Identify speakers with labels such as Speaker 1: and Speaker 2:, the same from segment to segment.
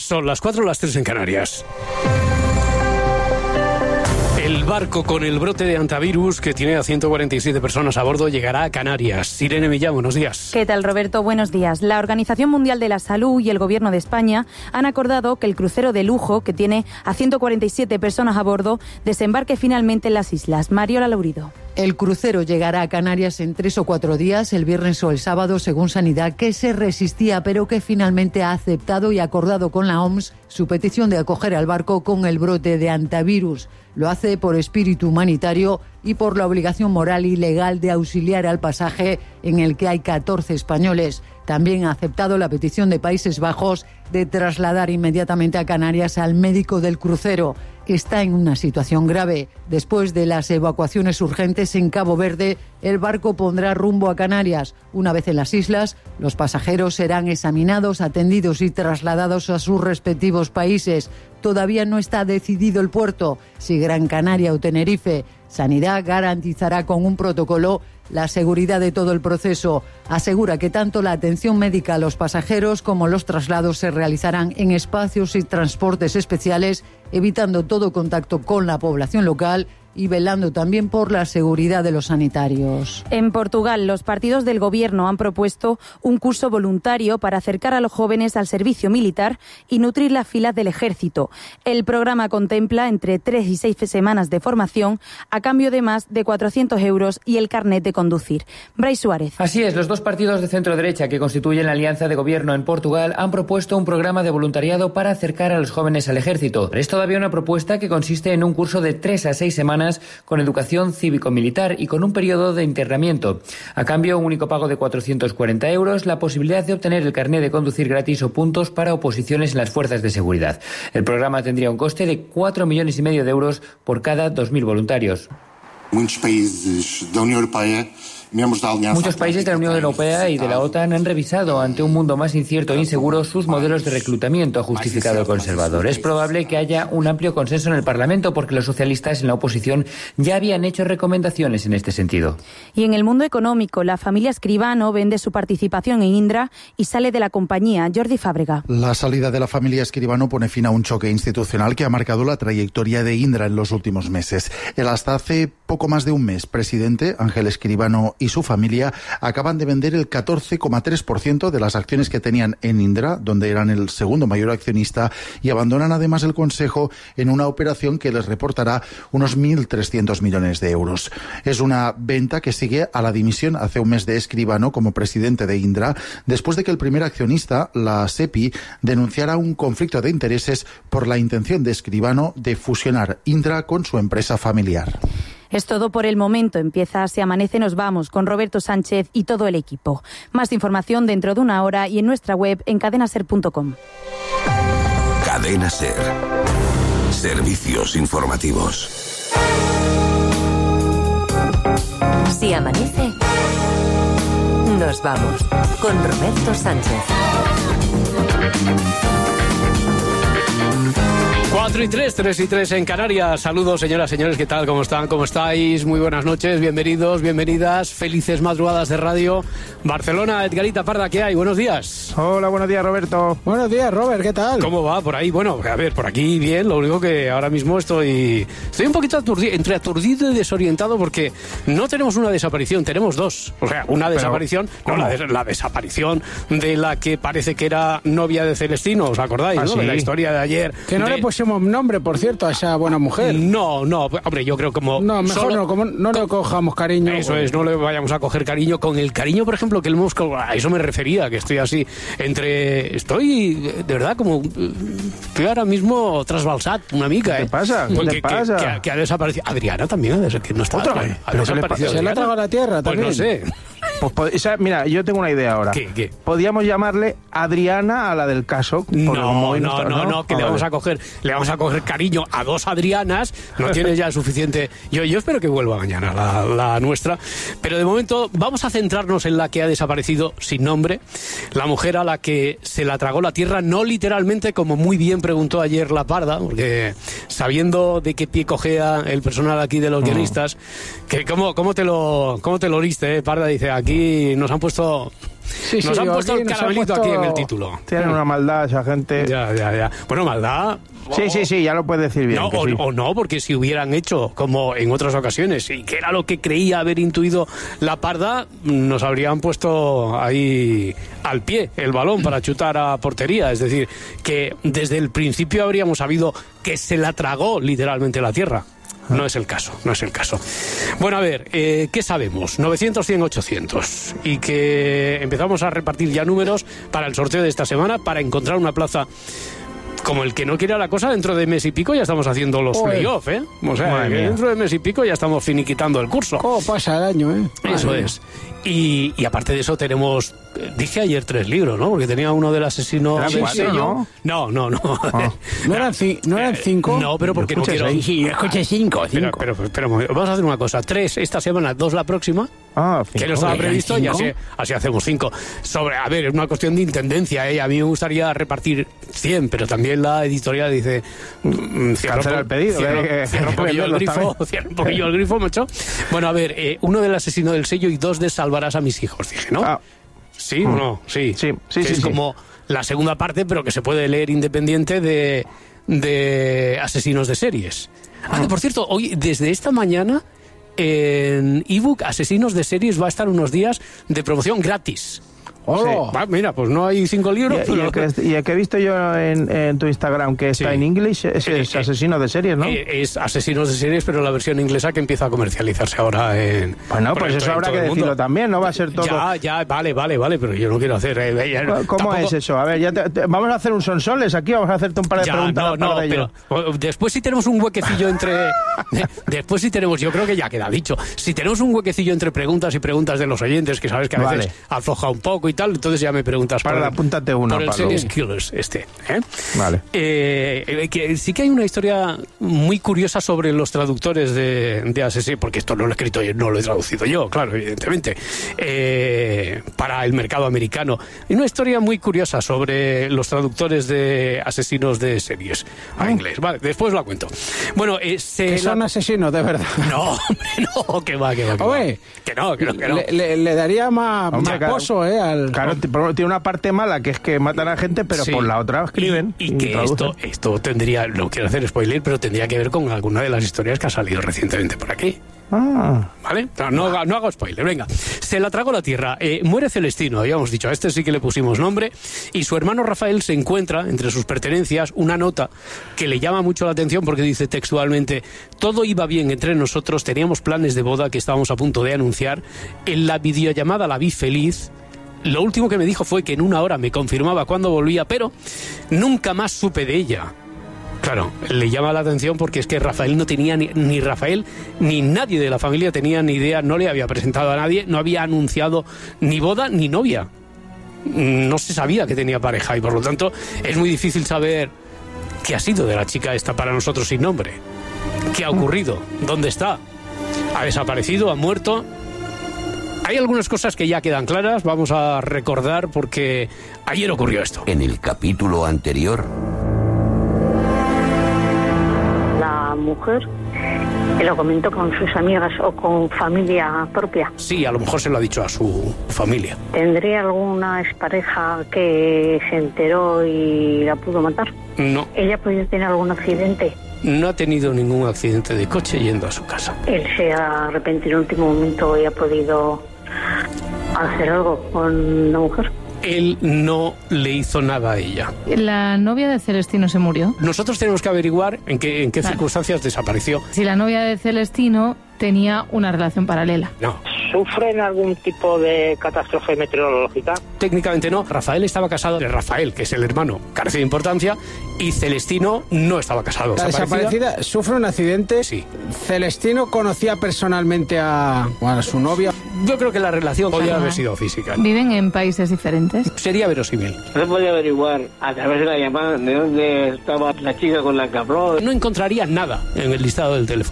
Speaker 1: Son las 4, las 3 en Canarias. El barco con el brote de hantavirus que tiene a 147 personas a bordo llegará a Canarias. Irene Millán, buenos días.
Speaker 2: ¿Qué tal, Roberto? Buenos días. La Organización Mundial de la Salud y el Gobierno de España han acordado que el crucero de lujo, que tiene a 147 personas a bordo, desembarque finalmente en las islas. Mariola Laurido.
Speaker 3: El crucero llegará a Canarias en 3 o 4 días, el viernes o el sábado, según Sanidad, que se resistía, pero que finalmente ha aceptado y acordado con la OMS su petición de acoger al barco con el brote de hantavirus. Lo hace por espíritu humanitario y por la obligación moral y legal de auxiliar al pasaje, en el que hay 14 españoles. También ha aceptado la petición de Países Bajos de trasladar inmediatamente a Canarias al médico del crucero. Está en una situación grave. Después de las evacuaciones urgentes en Cabo Verde, el barco pondrá rumbo a Canarias. Una vez en las islas, los pasajeros serán examinados, atendidos y trasladados a sus respectivos países. Todavía no está decidido el puerto, si Gran Canaria o Tenerife. Sanidad garantizará con un protocolo la seguridad de todo el proceso. Asegura que tanto la atención médica a los pasajeros como los traslados se realizarán en espacios y transportes especiales, evitando todo contacto con la población local y velando también por la seguridad de los sanitarios.
Speaker 2: En Portugal, los partidos del gobierno han propuesto un curso voluntario para acercar a los jóvenes al servicio militar y nutrir las filas del ejército. El programa contempla entre 3 y 6 semanas de formación a cambio de más de 400 euros y el carnet de conducir. Brais Suárez.
Speaker 4: Así es, los dos partidos de centro-derecha que constituyen la alianza de gobierno en Portugal han propuesto un programa de voluntariado para acercar a los jóvenes al ejército. Es todavía una propuesta que consiste en un curso de 3 a 6 semanas con educación cívico-militar y con un periodo de internamiento. A cambio, un único pago de 440 euros, la posibilidad de obtener el carnet de conducir gratis o puntos para oposiciones en las fuerzas de seguridad. El programa tendría un coste de 4,5 millones de euros por cada 2.000 voluntarios.
Speaker 5: Muchos países de la Unión Europea
Speaker 4: Muchos países de la Unión Europea y de la OTAN han revisado, ante un mundo más incierto e inseguro, sus modelos de reclutamiento, ha justificado el conservador. Es probable que haya un amplio consenso en el Parlamento porque los socialistas en la oposición ya habían hecho recomendaciones en este sentido.
Speaker 2: Y en el mundo económico, la familia Escribano vende su participación en Indra y sale de la compañía. Jordi Fábrega.
Speaker 6: La salida de la familia Escribano pone fin a un choque institucional que ha marcado la trayectoria de Indra en los últimos meses. El hasta hace poco más de un mes presidente, Ángel Escribano, y su familia acaban de vender el 14,3% de las acciones que tenían en Indra, donde eran el segundo mayor accionista, y abandonan además el Consejo en una operación que les reportará unos 1.300 millones de euros. Es una venta que sigue a la dimisión hace un mes de Escribano como presidente de Indra, después de que el primer accionista, la SEPI, denunciara un conflicto de intereses por la intención de Escribano de fusionar Indra con su empresa familiar.
Speaker 2: Es todo por el momento. Empieza Se Amanece, nos vamos con Roberto Sánchez y todo el equipo. Más información dentro de una hora y en nuestra web en cadenaser.com.
Speaker 7: Cadena Ser. Servicios informativos.
Speaker 8: Si amanece, nos vamos con Roberto Sánchez.
Speaker 1: 4 y 3, 3 y 3 en Canarias. Saludos, señoras, señores, ¿qué tal? ¿Cómo están? ¿Cómo estáis? Muy buenas noches, bienvenidos, bienvenidas, felices madrugadas de radio. Barcelona, Edgarita Parda, ¿qué hay? Buenos días.
Speaker 9: Hola, buenos días, Roberto. Buenos días, Robert, ¿qué tal?
Speaker 1: ¿Cómo va por ahí? Bueno, a ver, por aquí bien, lo único que ahora mismo estoy un poquito aturdido, entre aturdido y desorientado, porque no tenemos una desaparición, tenemos dos. O sea, una desaparición, no, la desaparición de la que parece que era novia de Celestino, ¿os acordáis? ¿No?
Speaker 9: Sí.
Speaker 1: De la historia de ayer.
Speaker 9: Que no le pusimos nombre, por cierto, a esa buena mujer.
Speaker 1: No, hombre, yo creo como...
Speaker 9: No, mejor no, como no le cojamos cariño.
Speaker 1: Eso es, no le vayamos a coger cariño. Con el cariño, por ejemplo, que le hemos... A eso me refería, que estoy así, estoy, de verdad, como... Estoy ahora mismo trasbalsat, una mica,
Speaker 9: ¿Qué te pasa?
Speaker 1: ¿Qué pasa? Que ha desaparecido. Adriana también, que no está...
Speaker 9: ¿Otra vez?
Speaker 1: Ha desaparecido.
Speaker 9: ¿Se le ha tragado la tierra también?
Speaker 1: Pues no sé.
Speaker 9: Pues, mira, yo tengo una idea ahora.
Speaker 1: ¿Qué?
Speaker 9: Podríamos llamarle Adriana a la del caso.
Speaker 1: No, que le vamos a coger cariño a dos Adrianas. No tiene ya suficiente. Yo espero que vuelva mañana la nuestra. Pero de momento vamos a centrarnos en la que ha desaparecido sin nombre. La mujer a la que se la tragó la tierra, no literalmente, como muy bien preguntó ayer la Parda, porque sabiendo de qué pie cojea el personal aquí de los guionistas, que ¿cómo te lo oliste, Parda? Dice, aquí nos han puesto Sí, nos han puesto el caramelito aquí en el título.
Speaker 9: Tienen una maldad esa gente.
Speaker 1: Ya. Bueno, maldad...
Speaker 9: Sí, ya lo puedes decir bien.
Speaker 1: No, o no, porque si hubieran hecho como en otras ocasiones, y que era lo que creía haber intuido la Parda, nos habrían puesto ahí al pie el balón para chutar a portería. Es decir, que desde el principio habríamos sabido que se la tragó literalmente la tierra. No es el caso. Bueno, a ver, ¿qué sabemos? 900, 100, 800. Y que empezamos a repartir ya números para el sorteo de esta semana, para encontrar una plaza... Como el que no quiere la cosa, dentro de mes y pico ya estamos haciendo los playoffs, ¿eh? O sea, que dentro de mes y pico ya estamos finiquitando el curso.
Speaker 10: ¿Cómo pasa el año, eh?
Speaker 1: Eso es. Y aparte de eso tenemos... Dije ayer 3 libros, ¿no? Porque tenía uno del asesino...
Speaker 9: ¿Eran 4, no?
Speaker 1: No.
Speaker 10: ¿No eran 5?
Speaker 1: No, pero porque no quiero...
Speaker 10: Sí, escuché 5.
Speaker 1: Pero vamos a hacer una cosa. 3 esta semana, 2 la próxima. Que no estaba previsto y así hacemos 5. A ver, es una cuestión de intendencia, ¿eh? A mí me gustaría repartir 100, pero también la editorial dice...
Speaker 9: Cancela el pedido.
Speaker 1: Cierra un poquillo el grifo, macho. Bueno, a ver, uno del asesino del sello y 2 de Salvarás a mis hijos, dije, ¿no? ¿Sí o no? Sí. Es como la segunda parte, pero que se puede leer independiente de asesinos de series. Que por cierto, hoy, desde esta mañana, en ebook Asesinos de Series va a estar unos días de promoción gratis. Mira, pues no hay 5 libros.
Speaker 9: Y el que he visto yo en tu Instagram, que está en inglés, es Asesinos de Series, ¿no?
Speaker 1: Es Asesinos de Series, pero la versión inglesa que empieza a comercializarse ahora en...
Speaker 9: Bueno, pues eso habrá que decirlo también, no va a ser todo...
Speaker 1: Vale, pero yo no quiero hacer...
Speaker 9: ¿Cómo es eso? A ver, vamos a hacer un sonsoles aquí, vamos a hacerte un par de preguntas.
Speaker 1: Pero después si tenemos un huequecillo entre... Después si tenemos, yo creo que ya queda dicho, si tenemos un huequecillo entre preguntas y preguntas de los oyentes, que sabes que a veces afloja un poco y tal, entonces ya me preguntas
Speaker 9: apúntate uno
Speaker 1: por el Series Killers Vale. Que sí que hay una historia muy curiosa sobre los traductores de Asesino, porque esto no lo he escrito yo, no lo he traducido yo, claro, evidentemente, para el mercado americano. Hay una historia muy curiosa sobre los traductores de Asesinos de Series a inglés. Vale, después la cuento. Bueno,
Speaker 10: que son asesinos, de verdad.
Speaker 1: No, hombre, no, que va.
Speaker 10: Oye,
Speaker 1: que no.
Speaker 10: Le daría más pozo, al...
Speaker 9: Claro, tiene una parte mala, que es que matan a gente, pero por la otra escriben.
Speaker 1: Y que esto tendría, no quiero hacer spoiler, pero tendría que ver con alguna de las historias que ha salido recientemente por aquí. ¿Vale? No hago spoiler, venga. Se la tragó la tierra. Muere Celestino, habíamos dicho, a este sí que le pusimos nombre, y su hermano Rafael se encuentra entre sus pertenencias una nota que le llama mucho la atención porque dice textualmente: todo iba bien entre nosotros, teníamos planes de boda que estábamos a punto de anunciar, en la videollamada la vi feliz. Lo último que me dijo fue que en 1 hora me confirmaba cuándo volvía, pero nunca más supe de ella. Claro, le llama la atención porque es que Rafael no tenía ni Rafael ni nadie de la familia tenía ni idea, no le había presentado a nadie, no había anunciado ni boda ni novia. No se sabía que tenía pareja y por lo tanto es muy difícil saber qué ha sido de la chica esta para nosotros sin nombre. ¿Qué ha ocurrido? ¿Dónde está? ¿Ha desaparecido? ¿Ha muerto? Hay algunas cosas que ya quedan claras, vamos a recordar porque ayer ocurrió esto.
Speaker 7: En el capítulo anterior...
Speaker 11: La mujer lo comentó con sus amigas o con familia propia.
Speaker 1: Sí, a lo mejor se lo ha dicho a su familia.
Speaker 11: ¿Tendría alguna expareja que se enteró y la pudo matar?
Speaker 1: No.
Speaker 11: ¿Ella podía tener algún accidente?
Speaker 1: No ha tenido ningún accidente de coche yendo a su casa.
Speaker 11: ¿Él se ha arrepentido en el último momento y ha podido hacer algo con la mujer?
Speaker 1: Él no le hizo nada a ella.
Speaker 2: ¿La novia de Celestino se murió?
Speaker 1: Nosotros tenemos que averiguar en qué circunstancias desapareció.
Speaker 2: Si la novia de Celestino tenía una relación paralela.
Speaker 1: No.
Speaker 12: ¿Sufren algún tipo de catástrofe meteorológica?
Speaker 1: Técnicamente no. Rafael estaba casado. Rafael, que es el hermano, carece de importancia. Y Celestino no estaba casado.
Speaker 10: La desaparecida sufre un accidente.
Speaker 1: Sí.
Speaker 10: Celestino conocía personalmente a su novia.
Speaker 1: Yo creo que la relación podría haber sido física.
Speaker 2: ¿Viven en países diferentes?
Speaker 1: Sería verosímil.
Speaker 12: ¿No se podía averiguar a través de la llamada de dónde estaba la chica con la que habló?
Speaker 1: No encontraría nada en el listado del teléfono.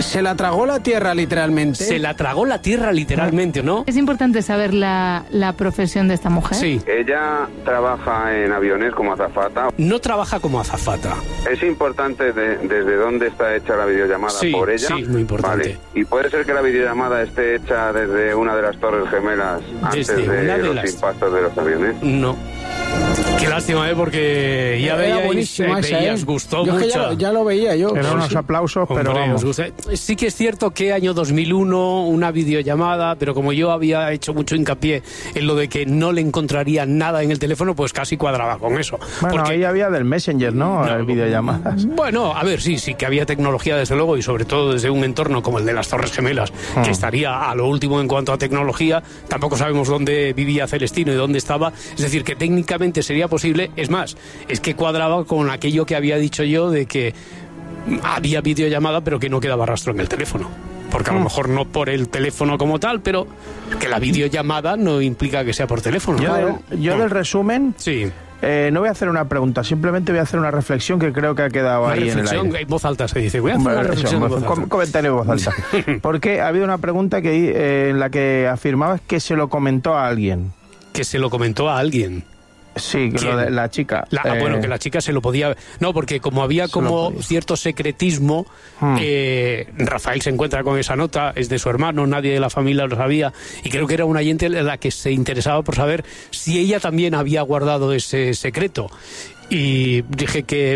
Speaker 10: ¿Se la tragó la tierra literalmente?
Speaker 1: Se la tragó la tierra literalmente, ¿no?
Speaker 13: Es importante saber la profesión de esta mujer.
Speaker 1: Sí.
Speaker 14: Ella trabaja en aviones como azafata.
Speaker 1: No trabaja como azafata.
Speaker 14: ¿Es importante desde dónde está hecha la videollamada por ella?
Speaker 1: Sí, muy importante.
Speaker 14: Vale. ¿Y puede ser que la videollamada esté hecha desde una de las Torres Gemelas antes de los impactos de los aviones?
Speaker 1: No. Qué lástima, porque ya veías, gustó
Speaker 10: yo
Speaker 1: mucho.
Speaker 10: Ya lo veía yo.
Speaker 9: Eran unos aplausos, pero vamos.
Speaker 1: Sí que es cierto que año 2001, una videollamada, pero como yo había hecho mucho hincapié en lo de que no le encontraría nada en el teléfono, pues casi cuadraba con eso.
Speaker 9: Bueno, porque ahí había del Messenger, ¿no? Videollamadas.
Speaker 1: Bueno, a ver, sí que había tecnología, desde luego, y sobre todo desde un entorno como el de las Torres Gemelas, que estaría a lo último en cuanto a tecnología. Tampoco sabemos dónde vivía Celestino y dónde estaba. Es decir, que técnicamente sería posible. Es más, es que cuadraba con aquello que había dicho yo de que había videollamada pero que no quedaba rastro en el teléfono, porque a lo mejor no por el teléfono como tal, pero que la videollamada no implica que sea por teléfono.
Speaker 9: Yo del resumen, no voy a hacer una pregunta, simplemente voy a hacer una reflexión que creo que ha quedado ahí en el aire.
Speaker 1: En voz alta se dice, voy a hacer una reflexión en voz alta.
Speaker 9: Comentario en voz alta. Porque ha habido una pregunta en la que afirmabas que se lo comentó a alguien.
Speaker 1: Que se lo comentó a alguien.
Speaker 9: Sí, que lo de la chica.
Speaker 1: Bueno, que la chica se lo podía... No, porque como había como cierto secretismo, Rafael se encuentra con esa nota, es de su hermano, nadie de la familia lo sabía, y creo que era una oyente en la que se interesaba por saber si ella también había guardado ese secreto. Y dije que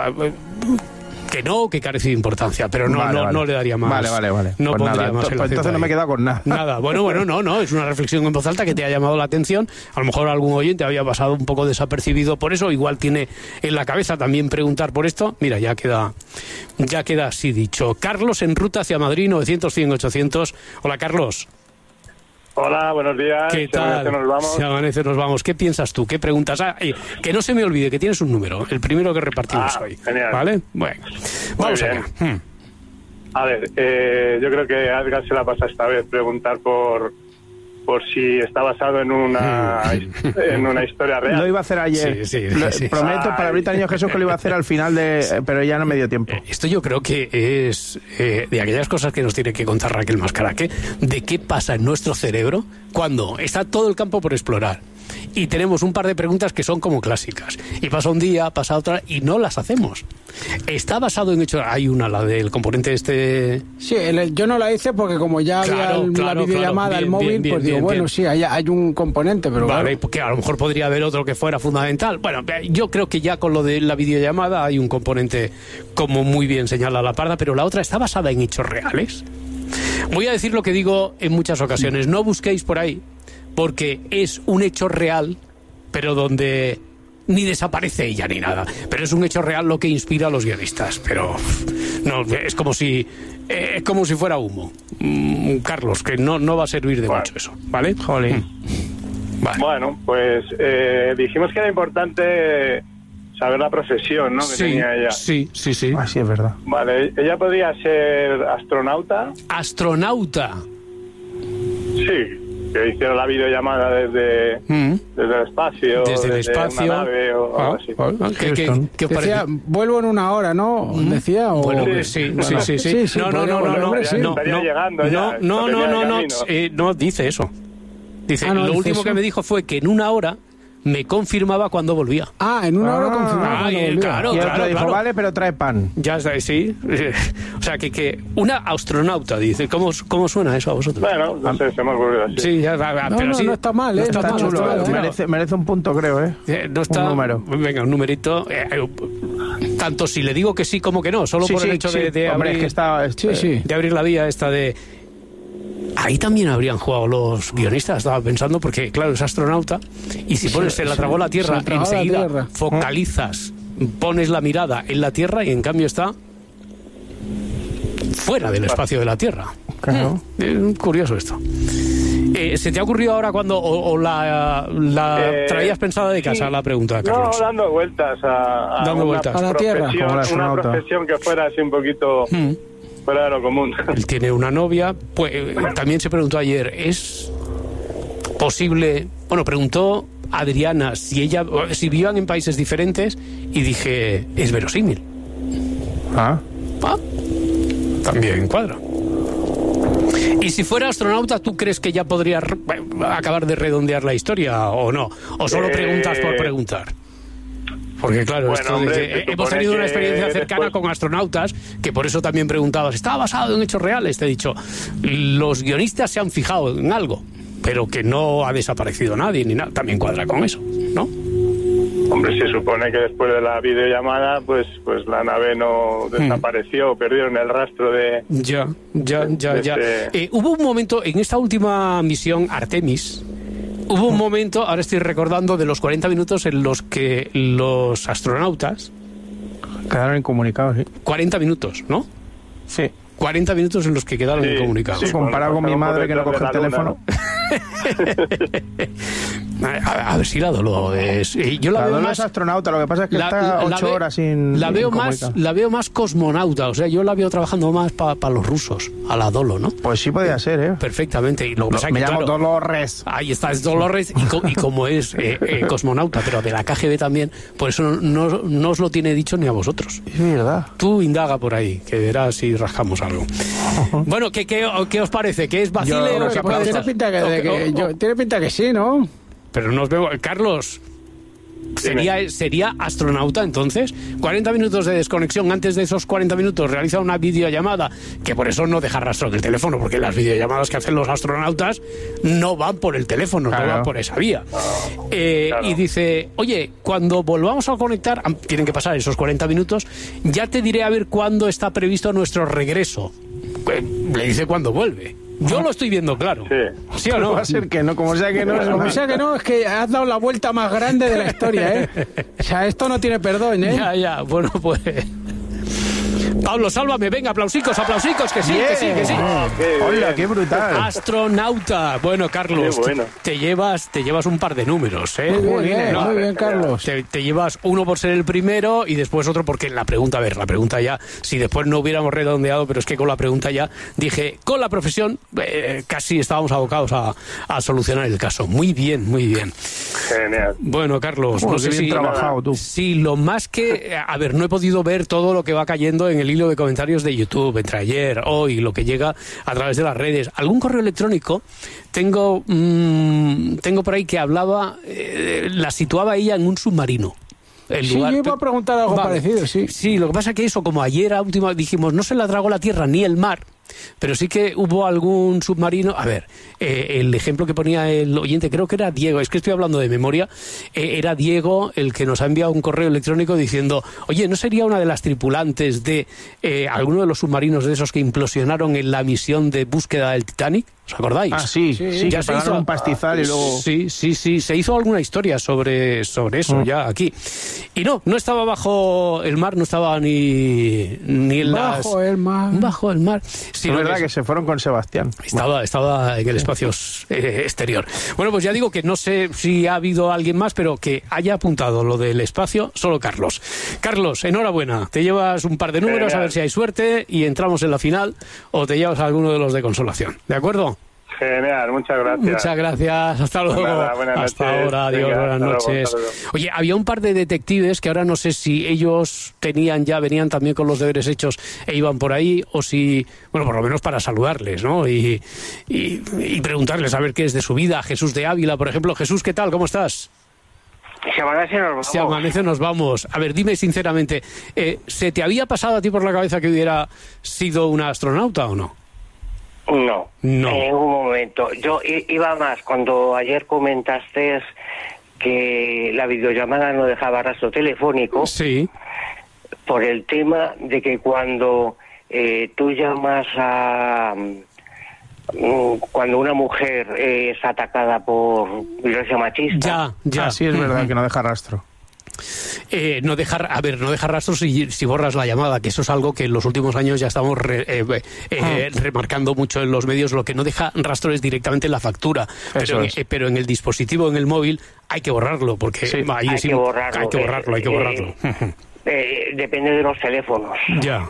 Speaker 1: no, que carecía de importancia, pero no le daría más.
Speaker 9: Vale.
Speaker 1: No
Speaker 9: pues
Speaker 1: pondría
Speaker 9: nada,
Speaker 1: más el
Speaker 9: entonces no me he quedado con nada.
Speaker 1: Nada. Bueno, no, es una reflexión en voz alta que te ha llamado la atención. A lo mejor algún oyente había pasado un poco desapercibido por eso, igual tiene en la cabeza también preguntar por esto. Mira, ya queda así dicho. Carlos, en ruta hacia Madrid, 900-100-800. Hola, Carlos.
Speaker 15: Hola, buenos días.
Speaker 1: ¿Qué tal? Si amanece nos vamos. ¿Qué piensas tú? ¿Qué preguntas? Que no se me olvide que tienes un número, el primero que repartimos hoy.
Speaker 15: Genial.
Speaker 1: ¿Vale? Bueno, vamos allá.
Speaker 15: A ver, yo creo que a Edgar se la pasa esta vez preguntar por si está basado en una historia real.
Speaker 9: Lo iba a hacer ayer. Sí. Prometo para ahorita Niño Jesús que lo iba a hacer al final pero ya no me dio tiempo.
Speaker 1: Esto yo creo que es de aquellas cosas que nos tiene que contar Raquel Mascaraque, de qué pasa en nuestro cerebro cuando está todo el campo por explorar y tenemos un par de preguntas que son como clásicas, y pasa un día, pasa otra y no las hacemos. Está basado en hechos. Hay una, la del componente este.
Speaker 10: Sí, yo no la hice porque como ya había la videollamada, el móvil, pues digo, bueno, sí, hay un componente, pero
Speaker 1: vale, porque a lo mejor podría haber otro que fuera fundamental. Bueno, yo creo que ya con lo de la videollamada hay un componente, como muy bien señala la Parda, pero la otra está basada en hechos reales. Voy a decir lo que digo en muchas ocasiones: no busquéis por ahí, porque es un hecho real, pero donde ni desaparece ella ni nada, pero es un hecho real lo que inspira a los guionistas. Pero no, es como si fuera humo, Carlos, que no va a servir de mucho eso, ¿vale?
Speaker 9: Jolín.
Speaker 15: Vale. Bueno, pues dijimos que era importante saber la profesión, ¿no? Que tenía ella.
Speaker 1: Sí.
Speaker 9: Así es verdad.
Speaker 15: Vale, ella podría ser astronauta.
Speaker 1: ¿Astronauta?
Speaker 15: Sí. Que hicieron la videollamada desde el espacio.
Speaker 1: Desde el espacio.
Speaker 15: Una nave o algo así.
Speaker 10: ¿Qué decía, vuelvo en una hora, ¿no? Decía. O...
Speaker 1: Bueno, sí. No, dice eso. Dice, lo último que me dijo fue que en una hora me confirmaba cuando volvía.
Speaker 10: En una hora confirmaba.
Speaker 1: Claro.
Speaker 9: Dijo, vale, pero trae pan.
Speaker 1: Ya está, sí. O sea, que una astronauta, dice. ¿Cómo suena eso a vosotros?
Speaker 15: Bueno, no sé, se me ocurrió así.
Speaker 1: Sí,
Speaker 10: pero no está mal, ¿eh?
Speaker 9: Está chulo. Merece un punto, creo,
Speaker 1: no está,
Speaker 9: un número.
Speaker 1: Venga, un numerito. Tanto si le digo que sí como que no, solo por el hecho de
Speaker 9: hombre,
Speaker 1: abrir,
Speaker 9: es que
Speaker 1: de abrir la vía esta de... Ahí también habrían jugado los guionistas, estaba pensando, porque claro, es astronauta, y si pones se la tragó la Tierra, enseguida focalizas, pones la mirada en la Tierra y en cambio está fuera del espacio de la Tierra.
Speaker 9: Claro.
Speaker 1: Curioso esto. ¿Se te ha ocurrido ahora cuando o la traías pensada de casa la pregunta, Carlos?
Speaker 15: No, dando vueltas a
Speaker 10: la Tierra,
Speaker 15: como una profesión que fuera así un poquito... fuera de lo común.
Speaker 1: Él tiene una novia, pues también se preguntó ayer, ¿es posible? Bueno, preguntó Adriana si vivían en países diferentes y dije, es verosímil. También cuadra. Y si fuera astronauta, ¿tú crees que ya podría acabar de redondear la historia o no? ¿O solo preguntas por preguntar? Porque claro,
Speaker 15: bueno, hombre,
Speaker 1: hemos tenido una experiencia cercana con astronautas, que por eso también preguntabas, ¿está basado en hechos reales? Te he dicho, los guionistas se han fijado en algo, pero que no ha desaparecido nadie, ni nada. También cuadra con eso, ¿no?
Speaker 15: Hombre, se supone que después de la videollamada, pues la nave no desapareció, perdieron el rastro de...
Speaker 1: Ya. Hubo un momento, en esta última misión, Artemis, hubo un momento, ahora estoy recordando, de los 40 minutos en los que los astronautas...
Speaker 9: Quedaron incomunicados, sí.
Speaker 1: 40 minutos, ¿no?
Speaker 9: Sí.
Speaker 1: 40 minutos en los que quedaron incomunicados.
Speaker 9: Sí, comparado con mi madre que no coge el teléfono.
Speaker 1: A ver si la Dolo es... Yo la veo más
Speaker 9: astronauta, lo que pasa es que está 8 horas sin...
Speaker 1: La veo más cosmonauta, o sea, yo la veo trabajando más para los rusos, a la Dolo, ¿no?
Speaker 9: Pues sí podía ser, ¿eh?
Speaker 1: Perfectamente. Y lo que pasa
Speaker 9: me
Speaker 1: que,
Speaker 9: llamo
Speaker 1: claro,
Speaker 9: Dolores.
Speaker 1: Ahí está, es Dolores, y como es cosmonauta, pero de la KGB también, por eso no os lo tiene dicho ni a vosotros.
Speaker 9: Es verdad.
Speaker 1: Tú indaga por ahí, que verás si rascamos algo. Bueno, ¿qué os parece? ¿Qué es vacile?
Speaker 10: Tiene pinta que sí, ¿no?
Speaker 1: Pero nos vemos... Carlos, ¿sería astronauta entonces? 40 minutos de desconexión, antes de esos 40 minutos realiza una videollamada, que por eso no deja rastro del teléfono, porque las videollamadas que hacen los astronautas no van por el teléfono, no van por esa vía. Y dice, oye, cuando volvamos a conectar, tienen que pasar esos 40 minutos, ya te diré a ver cuándo está previsto nuestro regreso. Le dice cuándo vuelve. Yo lo estoy viendo claro. ¿Sí o no?
Speaker 9: Va a ser que no, como sea que no.
Speaker 10: Como sea que no, es que has dado la vuelta más grande de la historia, ¿eh? O sea, esto no tiene perdón, ¿eh?
Speaker 1: Ya, bueno, pues... Pablo, sálvame, venga, aplausicos, que sí, que sí.
Speaker 9: Hola, qué brutal.
Speaker 1: Astronauta. Bueno, Carlos,
Speaker 15: bueno.
Speaker 1: Te llevas un par de números, ¿eh?
Speaker 10: Muy bien, Carlos.
Speaker 1: Te llevas uno por ser el primero y después otro porque la pregunta ya, si después no hubiéramos redondeado, pero es que con la pregunta ya dije, con la profesión casi estábamos abocados a solucionar el caso. Muy bien.
Speaker 15: Genial.
Speaker 1: Bueno, Carlos, no sé si...
Speaker 9: trabajado tú.
Speaker 1: Sí, lo más que... A ver, no he podido ver todo lo que va cayendo en el hilo de comentarios de YouTube, entre ayer, hoy, lo que llega a través de las redes. Algún correo electrónico tengo por ahí que hablaba, la situaba ella en un submarino.
Speaker 10: Yo iba a preguntar algo parecido, sí.
Speaker 1: Sí, lo que pasa es que eso, como ayer a última dijimos, no se la tragó la tierra ni el mar, pero sí que hubo algún submarino. A ver, el ejemplo que ponía el oyente, creo que era Diego, es que estoy hablando de memoria, era Diego el que nos ha enviado un correo electrónico diciendo, oye, ¿no sería una de las tripulantes de alguno de los submarinos de esos que implosionaron en la misión de búsqueda del Titanic? ¿Os acordáis?
Speaker 9: Ah, sí, ya se hizo un pastizal y luego...
Speaker 1: Sí, se hizo alguna historia sobre eso ya aquí. Y no estaba bajo el mar, no estaba ni en
Speaker 10: bajo el mar.
Speaker 1: Sí,
Speaker 9: es verdad que se fueron con Sebastián.
Speaker 1: Estaba en el espacio exterior. Bueno, pues ya digo que no sé si ha habido alguien más, pero que haya apuntado lo del espacio, solo Carlos. Carlos, enhorabuena. Te llevas un par de números, a ver si hay suerte y entramos en la final, o te llevas alguno de los de consolación. ¿De acuerdo?
Speaker 15: Genial, muchas gracias.
Speaker 1: Muchas gracias, hasta luego. Hasta ahora, adiós, buenas noches. Oye, había un par de detectives que ahora no sé si ellos venían también con los deberes hechos e iban por ahí, o si, bueno, por lo menos para saludarles, ¿no? Y preguntarles a ver qué es de su vida. Jesús de Ávila, por ejemplo. Jesús, ¿qué tal? ¿Cómo estás?
Speaker 12: Si amanece nos vamos.
Speaker 1: A ver, dime sinceramente, ¿se te había pasado a ti por la cabeza que hubiera sido una astronauta o no?
Speaker 12: No, en ningún momento. Yo iba más cuando ayer comentaste que la videollamada no dejaba rastro telefónico.
Speaker 1: Sí.
Speaker 12: Por el tema de que cuando tú llamas cuando una mujer es atacada por violencia machista.
Speaker 1: Ya.
Speaker 9: Sí, es verdad que no deja rastro.
Speaker 1: No dejar rastros si borras la llamada, que eso es algo que en los últimos años ya estamos remarcando mucho en los medios. Lo que no deja rastro es directamente la factura, pero en el dispositivo, en el móvil, hay que borrarlo, porque
Speaker 12: hay que borrarlo. Depende de los teléfonos.
Speaker 1: Ya.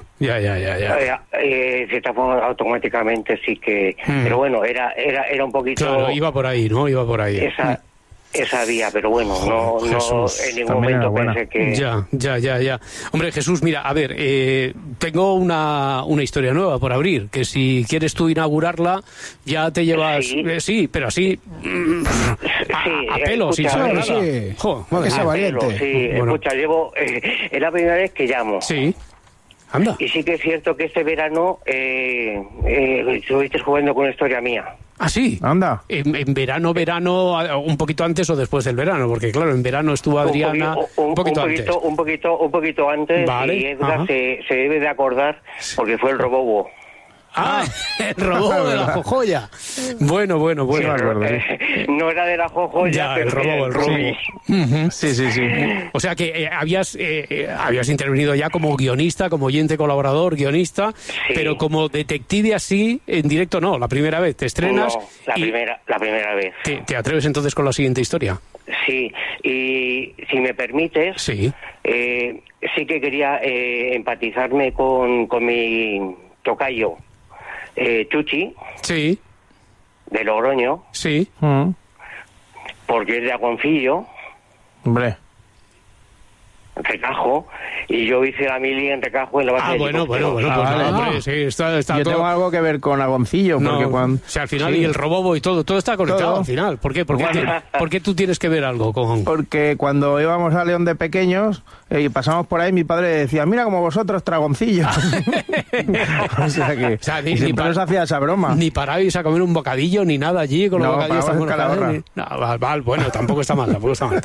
Speaker 12: Si te pones automáticamente sí que... Pero bueno, era un poquito...
Speaker 1: Claro, iba por ahí, ¿no? Iba por ahí.
Speaker 12: esa vía, pero bueno, no en ningún momento pensé que...
Speaker 1: Ya. Hombre, Jesús, mira, a ver, tengo una historia nueva por abrir, que si quieres tú inaugurarla, ya te llevas... Sí, pero así... a pelo, sin saber nada.
Speaker 10: Esa valiente.
Speaker 12: Sí, escucha, es la primera vez que llamo.
Speaker 1: Sí. Anda.
Speaker 12: Y sí que es cierto que este verano estuviste jugando con una historia mía.
Speaker 1: ¿Ah, sí?
Speaker 9: Anda.
Speaker 1: En verano, un poquito antes o después del verano, porque claro, en verano estuvo Adriana un poquito antes, vale. Y Edgar se debe de acordar porque fue el Robobo. Ah, el Robobo de la Jojoya. Bueno.
Speaker 12: No era de la Jojoya,
Speaker 1: pero el Robobo.
Speaker 9: Sí.
Speaker 1: O sea que habías intervenido ya como guionista, como oyente colaborador, guionista, pero como detective así, en directo no, la primera vez. Te estrenas...
Speaker 12: No, la primera vez.
Speaker 1: ¿Te atreves entonces con la siguiente historia?
Speaker 12: Sí, y si me permites...
Speaker 1: Sí.
Speaker 12: Sí que quería empatizarme con mi tocayo. Chuchi,
Speaker 1: sí,
Speaker 12: de Logroño,
Speaker 1: sí,
Speaker 12: porque es de Agoncillo,
Speaker 9: hombre,
Speaker 12: Recajo, y yo hice la mili en Recajo en la base de
Speaker 1: bueno, hombre, sí, está
Speaker 9: yo
Speaker 1: todo...
Speaker 9: tengo algo que ver con Agoncillo, porque cuando...
Speaker 1: O sea, al final, y el Robobo y todo está conectado al final. ¿Por qué? ¿Por qué tú tienes que ver algo con...?
Speaker 9: Porque cuando íbamos a León de pequeños y pasamos por ahí, mi padre decía, mira como vosotros, Tragoncillo. O sea que siempre nos hacía esa broma.
Speaker 1: Ni parabais a comer un bocadillo, ni nada allí con los bocadillos. Bueno, tampoco está mal.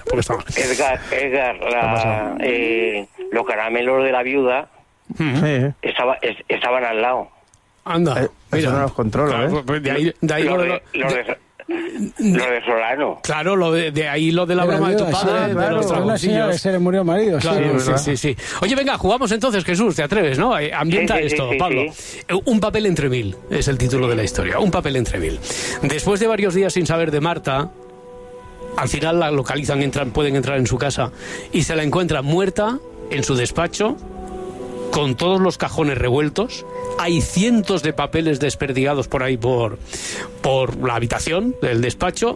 Speaker 1: Edgar,
Speaker 12: los caramelos de la viuda estaban al lado.
Speaker 1: Anda,
Speaker 9: eso no los controlo,
Speaker 1: claro, de ahí
Speaker 12: lo de Solano.
Speaker 1: Claro, de ahí lo de la broma de tu padre.
Speaker 10: Claro, la señora que se le murió el marido.
Speaker 1: Claro, sí. Oye, venga, jugamos entonces, Jesús, ¿te atreves, no? Ambienta esto, Pablo. Sí. Un papel entre mil es el título de la historia. Un papel entre mil. Después de varios días sin saber de Marta, al final la localizan, pueden entrar en su casa y se la encuentran muerta en su despacho, con todos los cajones revueltos. Hay cientos de papeles desperdigados por ahí por la habitación del despacho,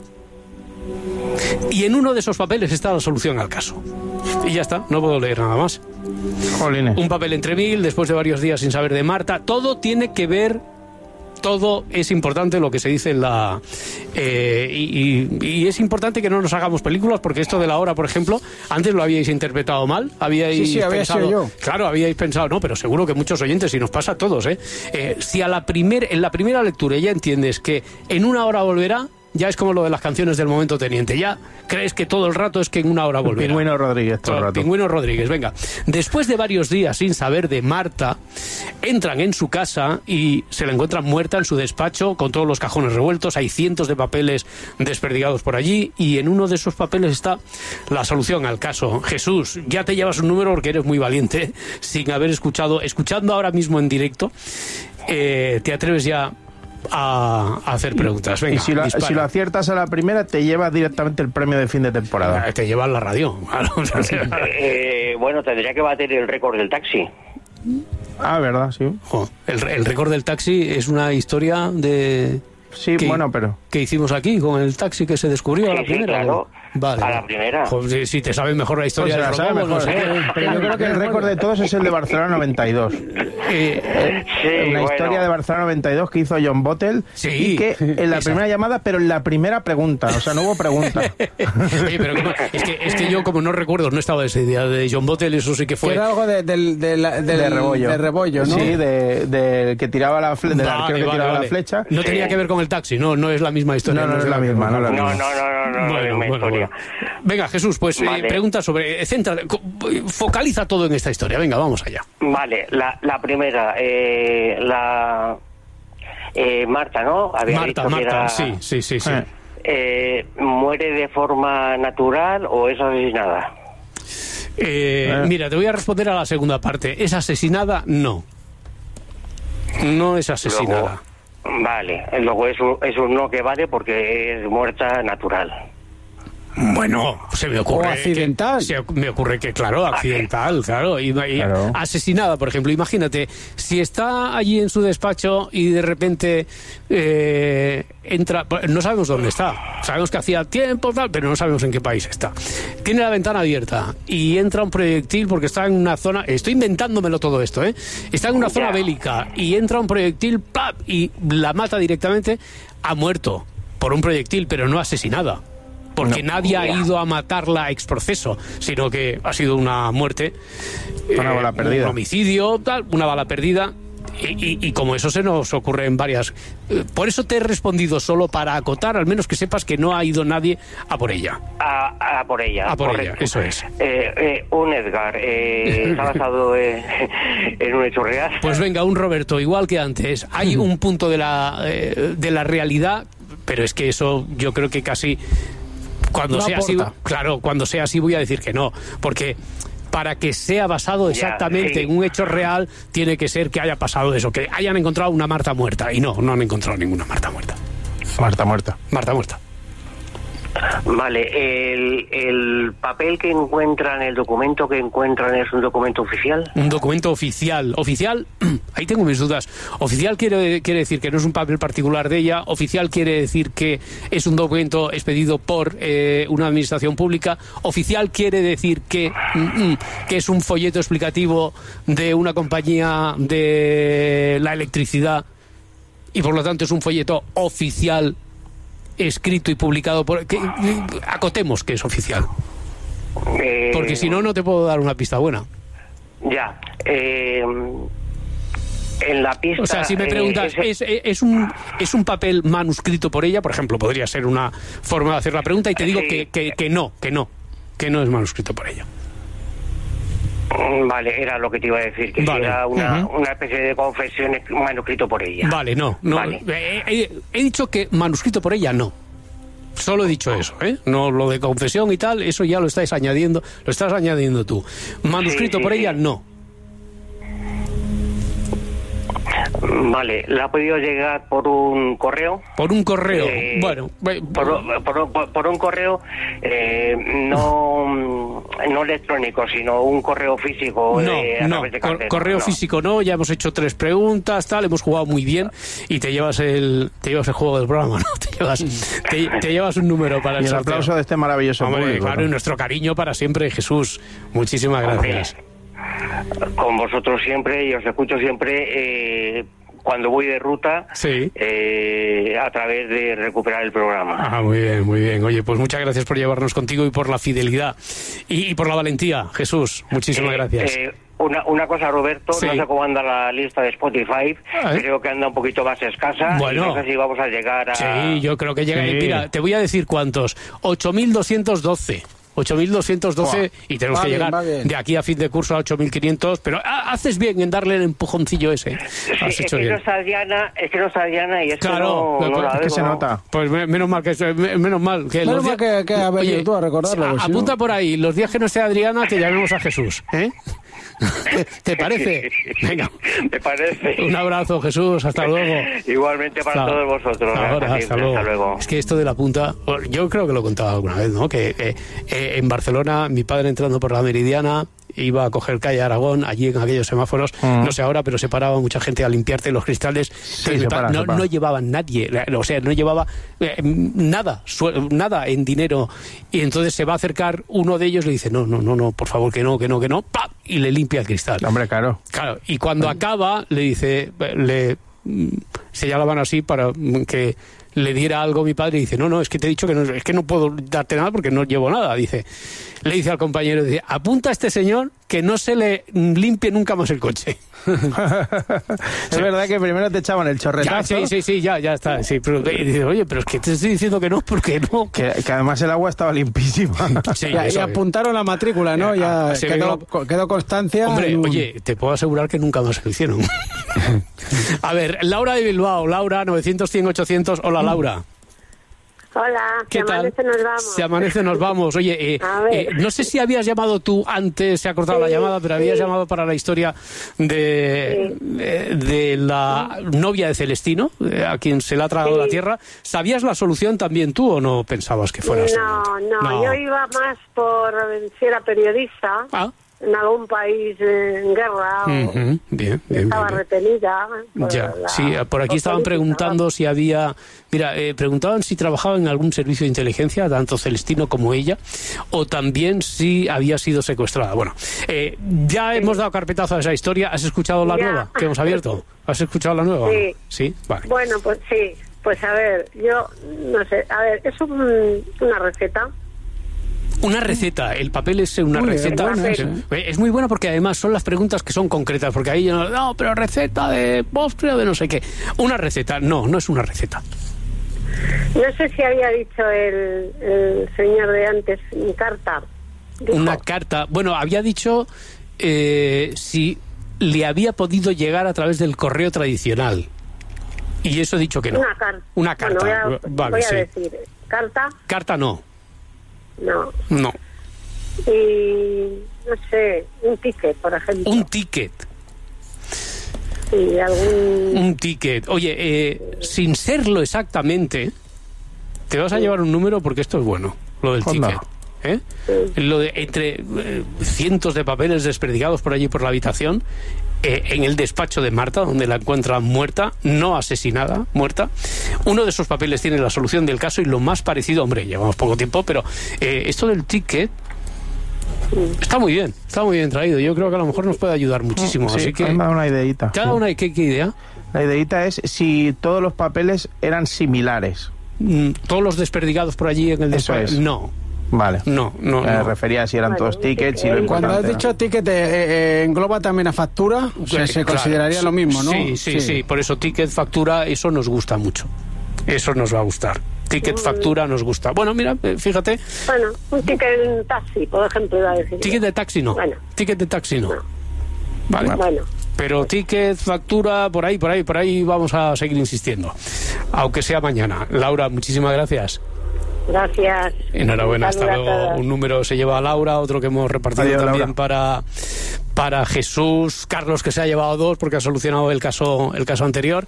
Speaker 1: y en uno de esos papeles está la solución al caso. Y ya está, no puedo leer nada más.
Speaker 9: Jolines.
Speaker 1: Un papel entre mil, después de varios días sin saber de Marta. Todo tiene que ver... Todo es importante lo que se dice en la... y es importante que no nos hagamos películas, porque esto de la hora, por ejemplo, antes lo habíais interpretado mal. Habíais pensado, sido yo. Claro, habíais pensado, no, pero seguro que muchos oyentes, y nos pasa a todos, si en la primera lectura ya entiendes que en una hora volverá, ya es como lo de las canciones del Momento Teniente. Ya crees que todo el rato es que en una hora volverá.
Speaker 9: Pingüino Rodríguez, todo el rato.
Speaker 1: Pingüino Rodríguez, venga. Después de varios días sin saber de Marta, entran en su casa y se la encuentran muerta en su despacho, con todos los cajones revueltos. Hay cientos de papeles desperdigados por allí, y en uno de esos papeles está la solución al caso. Jesús, ya te llevas un número porque eres muy valiente, sin haber escuchando ahora mismo en directo. ¿Te atreves ya a hacer preguntas? Venga,
Speaker 9: y si lo aciertas a la primera, te llevas directamente el premio de fin de temporada.
Speaker 1: Te llevas la radio.
Speaker 12: Bueno, tendría que bater el récord del taxi.
Speaker 9: Ah, verdad, sí.
Speaker 1: El récord del taxi es una historia de...
Speaker 9: Sí, pero...
Speaker 1: ¿Qué hicimos aquí con el taxi que se descubrió a la primera?
Speaker 12: Claro.
Speaker 1: Vale.
Speaker 12: A la primera.
Speaker 1: Si te sabes mejor la historia de Robobo, mejor, no sé.
Speaker 9: Pero yo creo que el récord de todos es el de Barcelona 92. Una historia de Barcelona 92 que hizo John Bottle, y que en la primera llamada, pero en la primera pregunta, o sea, no hubo pregunta.
Speaker 1: Oye, pero es que yo, como no recuerdo, no estaba ese día de John Bottle, eso sí que fue...
Speaker 10: Era algo de Rebollo. De Rebollo, ¿no?
Speaker 9: Sí, del que tiraba la flecha, del arquero que tiraba la flecha.
Speaker 1: No tenía que ver con el taxi, no es la misma historia.
Speaker 9: No es la misma.
Speaker 12: Bueno.
Speaker 1: Venga, Jesús, pues pregunta sobre... focaliza todo en esta historia. Venga, vamos allá.
Speaker 12: Vale, la primera, Marta, ¿no?
Speaker 1: Marta, sí.
Speaker 12: ¿Muere de forma natural o es asesinada?
Speaker 1: Mira, te voy a responder a la segunda parte. ¿Es asesinada? No. No es asesinada.
Speaker 12: Luego es un no que vale porque es muerta natural.
Speaker 1: Bueno, se me ocurre...
Speaker 10: O accidental.
Speaker 1: Me ocurre que, claro, accidental, claro. Y asesinada, por ejemplo. Imagínate, si está allí en su despacho y de repente entra... No sabemos dónde está. Sabemos que hacía tiempo, tal, pero no sabemos en qué país está. Tiene la ventana abierta y entra un proyectil porque está en una zona... Estoy inventándomelo todo esto, ¿eh? Está en una zona bélica y entra un proyectil, ¡plap! Y la mata directamente. Ha muerto por un proyectil, pero no asesinada. Porque nadie ha ido a matarla ex proceso, sino que ha sido una muerte,
Speaker 9: una bala perdida,
Speaker 1: un homicidio, tal, una bala perdida, y como eso se nos ocurre en varias. Por eso te he respondido solo para acotar, al menos que sepas que no ha ido nadie a por ella.
Speaker 12: A por ella.
Speaker 1: A por ella, eso es.
Speaker 12: Un Edgar, ¿está basado en un hecho real?
Speaker 1: Pues venga, un Roberto, igual que antes. Hay un punto de la realidad, pero es que eso yo creo que casi... Cuando sea así, claro, cuando sea así voy a decir que no, porque para que sea basado exactamente en un hecho real, tiene que ser que haya pasado eso, que hayan encontrado una Marta muerta, y no han encontrado ninguna Marta muerta.
Speaker 9: Marta muerta.
Speaker 12: Vale, el papel que encuentran, el documento que encuentran, ¿es un documento oficial?
Speaker 1: Un documento oficial. Oficial, ahí tengo mis dudas. Oficial quiere decir que no es un papel particular de ella. Oficial quiere decir que es un documento expedido por una administración pública. Oficial quiere decir que es un folleto explicativo de una compañía de la electricidad y por lo tanto es un folleto oficial escrito y publicado por... acotemos que es oficial. Porque si no te puedo dar una pista buena.
Speaker 12: Ya. En la pista...
Speaker 1: O sea, si me preguntas, ¿es un papel manuscrito por ella? Por ejemplo, podría ser una forma de hacer la pregunta y te digo que no es manuscrito por ella.
Speaker 12: Vale, era lo que te iba a decir, que era una especie de confesión manuscrito por ella.
Speaker 1: Vale, no. Vale. He dicho que manuscrito por ella no. Solo he dicho eso, ¿eh? No lo de confesión y tal, eso ya lo estás añadiendo tú. Manuscrito por ella no.
Speaker 12: Vale, ¿la ha podido llegar por un correo?
Speaker 1: Por un correo, bueno.
Speaker 12: Por un correo no electrónico, sino un correo físico.
Speaker 1: Correo físico no, ya hemos hecho 3 preguntas, tal, hemos jugado muy bien y te llevas el juego del programa, ¿no? Te llevas un número para el sorteo.
Speaker 9: Aplauso de este maravilloso público.
Speaker 1: Claro, y nuestro cariño para siempre, Jesús. Muchísimas gracias.
Speaker 12: Con vosotros siempre, y os escucho siempre cuando voy de ruta, a través de recuperar el programa.
Speaker 1: Muy bien. Oye, pues muchas gracias por llevarnos contigo y por la fidelidad y por la valentía, Jesús. Muchísimas gracias.
Speaker 12: Una cosa, Roberto, no sé cómo anda la lista de Spotify, creo que anda un poquito más escasa,
Speaker 1: bueno,
Speaker 12: no sé si vamos a llegar a...
Speaker 1: Sí, yo creo que llega... Mira, te voy a decir cuántos, 8.212. 8.212 y tenemos que llegar de aquí a fin de curso a 8.500, pero haces bien en darle el empujoncillo ese.
Speaker 12: Es que no está Diana y es
Speaker 1: claro,
Speaker 12: que no la
Speaker 9: que se nota.
Speaker 1: Pues menos mal que
Speaker 10: ha venido tú a recordarlo.
Speaker 1: Apunta por ahí, los días que no esté Adriana, que llamemos a Jesús, ¿eh? ¿Te parece? Venga.
Speaker 12: Me parece.
Speaker 1: Un abrazo, Jesús, hasta luego.
Speaker 12: Igualmente para todos vosotros.
Speaker 1: Hasta luego. Es que esto de la punta, yo creo que lo he contado alguna vez, ¿no? Que en Barcelona, mi padre entrando por la Meridiana, iba a coger calle Aragón, allí en aquellos semáforos, no sé ahora, pero se paraba mucha gente a limpiarte los cristales. No llevaban nadie, o sea, no llevaba nada en dinero, y entonces se va a acercar uno de ellos y le dice, no, por favor, que no, ¡pap! Y le limpia el cristal.
Speaker 9: Hombre, claro.
Speaker 1: Y cuando acaba, le dice, le señalaban así para que le diera algo mi padre y dice, no, es que te he dicho que no puedo darte nada porque no llevo nada. Le dice al compañero, apunta a este señor que no se le limpie nunca más el coche.
Speaker 9: Es verdad que primero te echaban el chorretazo.
Speaker 1: Ya está. Sí, pero, y dice, oye, pero es que te estoy diciendo que no, porque no.
Speaker 9: Que además el agua estaba limpísima.
Speaker 10: Y apuntaron la matrícula, ¿no? Ya quedó constancia.
Speaker 1: Hombre, oye, te puedo asegurar que nunca más se lo hicieron. A ver, Laura de Bilbao. Laura, 900, 100, 800. Hola, Laura.
Speaker 11: Hola,
Speaker 1: ¿qué tal?
Speaker 11: Amanece nos vamos.
Speaker 1: Se amanece nos vamos. Oye, no sé si habías llamado tú antes, se ha cortado la llamada, pero habías llamado para la historia de la novia de Celestino, a quien se le ha tragado la tierra. ¿Sabías la solución también tú o no pensabas que fuera así?
Speaker 11: No, yo iba más por si era periodista. En algún país en guerra estaba retenida.
Speaker 1: Por aquí estaban preguntando si había... Mira, preguntaban si trabajaba en algún servicio de inteligencia, tanto Celestino como ella, o también si había sido secuestrada. Bueno, ya hemos dado carpetazo a esa historia. ¿Has escuchado la nueva que hemos abierto? ¿Has escuchado la nueva?
Speaker 11: Sí.
Speaker 1: Sí, vale.
Speaker 11: Bueno, pues sí. Pues a ver, yo no sé. A ver, es una receta.
Speaker 1: Una receta, el papel es una receta. Es muy buena porque además son las preguntas que son concretas, porque ahí no, pero receta de postre o de no sé qué. Una receta, no es una receta.
Speaker 11: No sé si había dicho el señor de antes, carta. Dijo.
Speaker 1: Una carta. Bueno, había dicho si le había podido llegar a través del correo tradicional. Y eso he dicho que no. Una carta.
Speaker 11: Bueno, voy a decir, ¿carta?
Speaker 1: Carta no.
Speaker 11: No. Y no sé, un ticket, por ejemplo.
Speaker 1: Un ticket.
Speaker 11: Sí,
Speaker 1: un ticket. Oye, sin serlo exactamente, te vas a llevar un número porque esto es bueno, lo del ticket. Lo de entre cientos de papeles desperdigados por allí por la habitación, en el despacho de Marta, donde la encuentran muerta, no asesinada, muerta. Uno de esos papeles tiene la solución del caso y lo más parecido, hombre, llevamos poco tiempo, pero esto del ticket está muy bien traído. Yo creo que a lo mejor nos puede ayudar muchísimo.
Speaker 9: Sí,
Speaker 1: así que
Speaker 9: me ha dado una ideita.
Speaker 1: ¿Te ha dado una qué idea?
Speaker 9: La ideita es si todos los papeles eran similares.
Speaker 1: Todos los desperdigados por allí en el despacho. No.
Speaker 9: Vale.
Speaker 1: No.
Speaker 9: Me refería a si eran todos tickets y lo importante.
Speaker 10: Cuando has dicho ticket, engloba también a factura, se consideraría lo mismo, ¿no?
Speaker 1: Sí. Por eso ticket, factura, eso nos gusta mucho. Eso nos va a gustar. Ticket, factura, nos gusta. Bueno, mira, fíjate.
Speaker 11: Bueno, un ticket de taxi, por ejemplo, iba a decir.
Speaker 1: Ticket de taxi no.
Speaker 11: Bueno.
Speaker 1: Ticket de taxi no. Vale.
Speaker 11: Bueno.
Speaker 1: Pero ticket, factura, por ahí vamos a seguir insistiendo. Aunque sea mañana. Laura, muchísimas gracias.
Speaker 11: Gracias.
Speaker 1: Enhorabuena, hasta luego. Un número se lleva a Laura, otro que hemos repartido también para Jesús. Carlos, que se ha llevado 2 porque ha solucionado el caso anterior.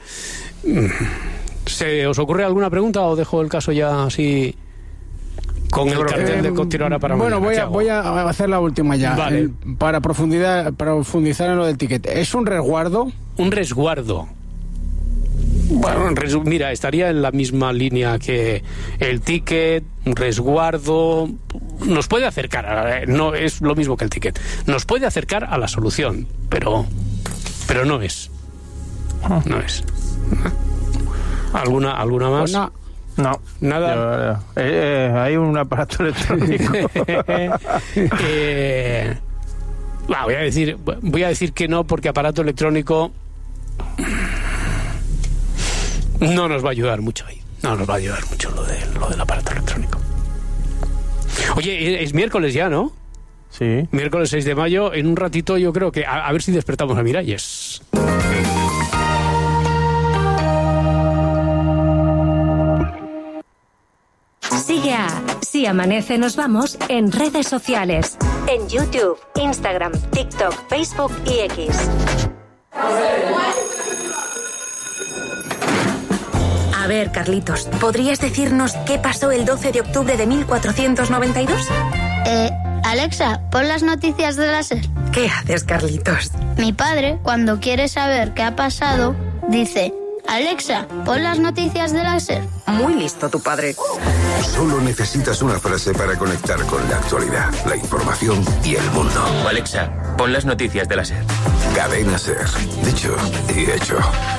Speaker 1: ¿Se os ocurre alguna pregunta o dejo el caso ya así con el cartel de continuar para mañana?
Speaker 10: Bueno, voy a hacer la última ya.
Speaker 1: Vale.
Speaker 10: Para profundizar en lo del ticket. ¿Es un resguardo?
Speaker 1: Un resguardo. Bueno, mira, estaría en la misma línea que el ticket, un resguardo. Nos puede acercar, no es lo mismo que el ticket. Nos puede acercar a la solución, pero no es. No es. ¿Alguna más?
Speaker 9: Pues no.
Speaker 1: Nada.
Speaker 9: Hay un aparato electrónico.
Speaker 1: Voy a decir que no, porque aparato electrónico no nos va a ayudar mucho ahí. No nos va a ayudar mucho lo del aparato electrónico. Oye, es miércoles ya, ¿no?
Speaker 9: Sí.
Speaker 1: Miércoles 6 de mayo. En un ratito yo creo que... A ver si despertamos a Miralles.
Speaker 8: Sigue a Si Amanece Nos Vamos en redes sociales. En YouTube, Instagram, TikTok, Facebook y X. A ver, Carlitos, ¿podrías decirnos qué pasó el 12 de octubre de 1492?
Speaker 16: Alexa, pon las noticias de la SER.
Speaker 8: ¿Qué haces, Carlitos?
Speaker 16: Mi padre, cuando quiere saber qué ha pasado, dice: Alexa, pon las noticias de la SER.
Speaker 8: Muy listo tu padre.
Speaker 17: Solo necesitas una frase para conectar con la actualidad, la información y el mundo.
Speaker 18: Alexa, pon las noticias de la SER.
Speaker 17: Cadena SER. Dicho y hecho.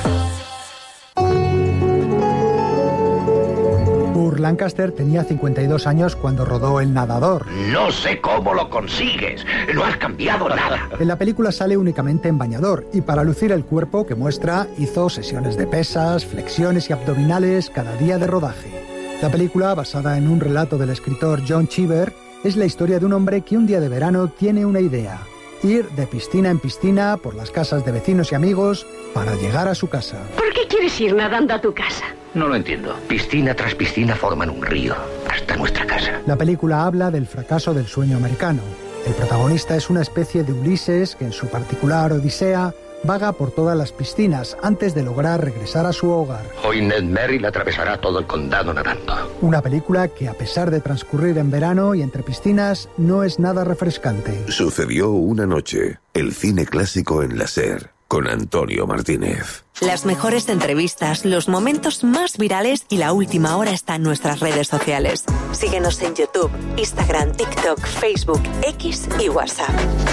Speaker 19: Burt Lancaster tenía 52 años cuando rodó El Nadador.
Speaker 20: No sé cómo lo consigues, no has cambiado nada.
Speaker 19: En la película sale únicamente en bañador y para lucir el cuerpo que muestra hizo sesiones de pesas, flexiones y abdominales cada día de rodaje. La película, basada en un relato del escritor John Cheever, es la historia de un hombre que un día de verano tiene una idea: ir de piscina en piscina por las casas de vecinos y amigos para llegar a su casa.
Speaker 21: ¿Por qué quieres ir nadando a tu casa?
Speaker 20: No lo entiendo. Piscina tras piscina forman un río, hasta nuestra casa.
Speaker 19: La película habla del fracaso del sueño americano. El protagonista es una especie de Ulises que en su particular odisea vaga por todas las piscinas antes de lograr regresar a su hogar.
Speaker 20: Hoy Ned Merrill atravesará todo el condado nadando.
Speaker 19: Una película que, a pesar de transcurrir en verano y entre piscinas, no es nada refrescante.
Speaker 17: Sucedió una noche, el cine clásico en la SER, con Antonio Martínez.
Speaker 21: Las mejores entrevistas, los momentos más virales y la última hora está en nuestras redes sociales. Síguenos en YouTube, Instagram, TikTok, Facebook, X y WhatsApp.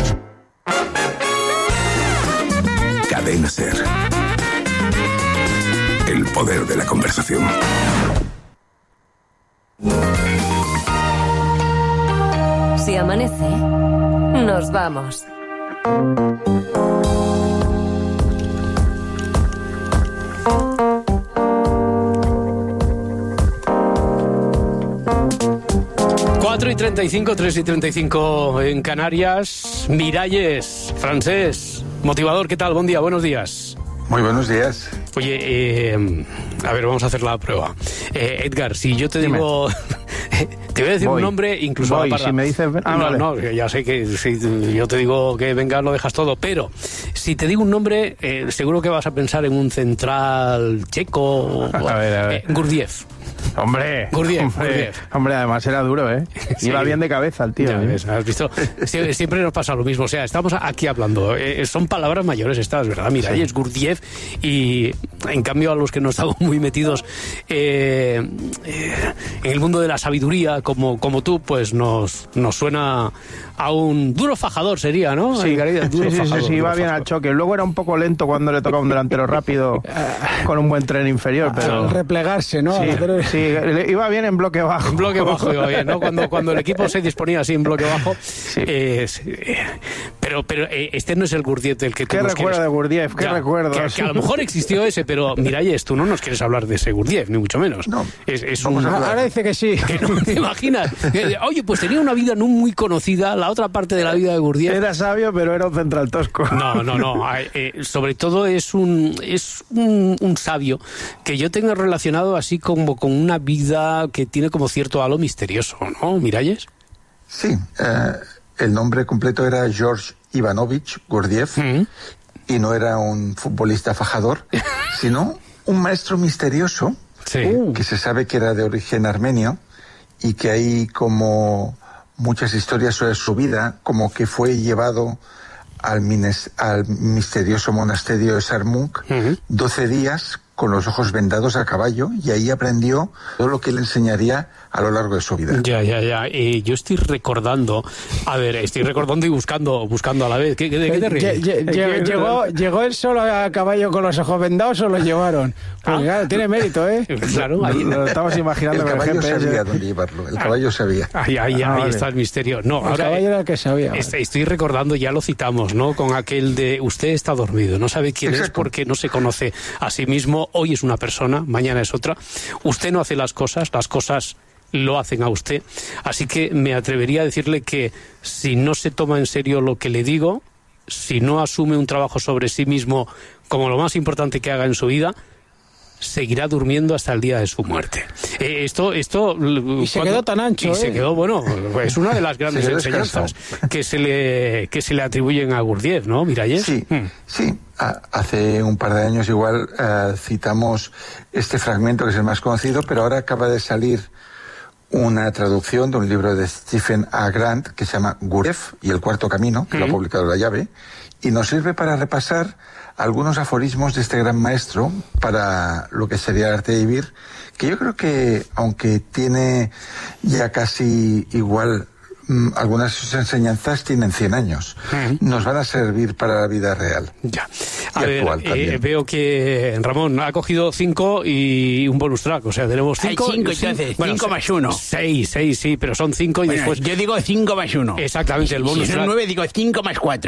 Speaker 17: Cadena SER. El poder de la conversación.
Speaker 8: Si amanece, nos vamos.
Speaker 1: Y 35, 3 y 35 en Canarias. Miralles, Francés, motivador, ¿qué tal? Buen día, buenos días.
Speaker 22: Muy buenos días.
Speaker 1: Oye, a ver, vamos a hacer la prueba. Edgar, si yo te digo... Te voy a decir un nombre, incluso
Speaker 9: voy, si me dices...
Speaker 1: vale. No, ya sé que si yo te digo que venga lo dejas todo, pero si te digo un nombre, seguro que vas a pensar en un central checo.
Speaker 9: A ver.
Speaker 1: Gurdjieff.
Speaker 22: Hombre,
Speaker 9: además era duro, ¿eh?
Speaker 1: Sí.
Speaker 9: Iba bien de cabeza el tío.
Speaker 1: Ya ves, ¿has visto? Siempre nos pasa lo mismo. O sea, estamos aquí hablando. Son palabras mayores estas, ¿verdad? Mira, ahí es Gurdjieff y en cambio a los que no estamos muy metidos en el mundo de la sabiduría como tú, pues nos suena a un duro fajador sería, ¿no?
Speaker 9: Sí, iba bien al choque. Luego era un poco lento cuando le tocaba un delantero rápido con un buen tren inferior, pero...
Speaker 10: replegarse, ¿no?
Speaker 9: Sí, iba bien en bloque bajo.
Speaker 1: En bloque bajo iba bien, ¿no? Cuando el equipo se disponía así en bloque bajo. Sí. Pero este no es el Gurdjieff del que tú nos quieres...
Speaker 9: ¿Qué recuerdo de Gurdjieff? ¿Qué recuerdo?
Speaker 1: Que a lo mejor existió ese, pero Miralles, tú no nos quieres hablar de ese Gurdjieff, ni mucho menos.
Speaker 22: No.
Speaker 10: Ahora dice que sí.
Speaker 1: Que no te imaginas. Oye, pues tenía una vida no muy conocida, la otra parte de la vida de Gurdjieff.
Speaker 9: Era sabio, pero era un central tosco.
Speaker 1: No. Sobre todo es un sabio que yo tengo relacionado así como con una vida que tiene como cierto halo misterioso, ¿no, Miralles?
Speaker 22: Sí, el nombre completo era George Ivanovich Gurdjieff y no era un futbolista fajador, sino un maestro misterioso que se sabe que era de origen armenio y que hay como muchas historias sobre su vida, como que fue llevado al misterioso monasterio de Sarmunk 12 días con los ojos vendados a caballo, y ahí aprendió todo lo que le enseñaría a lo largo de su vida.
Speaker 1: Ya. Yo estoy recordando, y buscando a la vez. ¿De qué te ríes?
Speaker 10: ¿Llegó él solo a caballo con los ojos vendados o lo llevaron? Porque claro, tiene mérito, ¿eh?
Speaker 1: Claro, ahí
Speaker 9: lo estamos imaginando.
Speaker 22: El caballo sabía dónde llevarlo, el caballo sabía.
Speaker 1: Ahí está el misterio. No,
Speaker 10: el caballo era el que sabía.
Speaker 1: Estoy recordando, ya lo citamos, ¿no? Con aquel de usted está dormido, no sabe quién es porque no se conoce a sí mismo. Hoy es una persona, mañana es otra. Usted no hace las cosas lo hacen a usted. Así que me atrevería a decirle que si no se toma en serio lo que le digo, si no asume un trabajo sobre sí mismo como lo más importante que haga en su vida, seguirá durmiendo hasta el día de su muerte. Esto
Speaker 10: y se quedó tan ancho.
Speaker 1: Y se quedó, es una de las grandes enseñanzas que se le atribuyen a Gurdjieff, ¿no, Miralles?
Speaker 22: Sí. Hace un par de años igual citamos este fragmento que es el más conocido, pero ahora acaba de salir una traducción de un libro de Stephen A. Grant que se llama Gurdjieff y el cuarto camino, que lo ha publicado La Llave, y nos sirve para repasar algunos aforismos de este gran maestro para lo que sería el arte de vivir, que yo creo que, aunque tiene ya casi igual algunas de sus enseñanzas tienen 100 años, nos van a servir para la vida real.
Speaker 1: Ya. A ver, veo que Ramón ha cogido 5 y un bonus track, o sea, tenemos 5.
Speaker 23: Hay 5 entonces, 5 más 1.
Speaker 1: 6, sí, pero son 5 y después...
Speaker 23: Yo digo 5 más 1.
Speaker 1: Exactamente, el bonus
Speaker 23: track. Si son 9, digo 5 más 4.